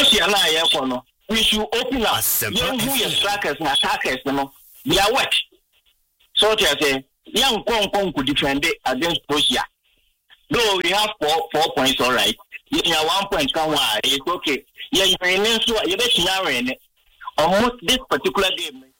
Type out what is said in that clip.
Croatia na yekono. We should open up. Who your strikers and attackers, we are work. So to say, young Kong could defend it against Croatia. Though we have 4 points, all right. You have 1 point, it's okay. Yeah, you may almost this particular game.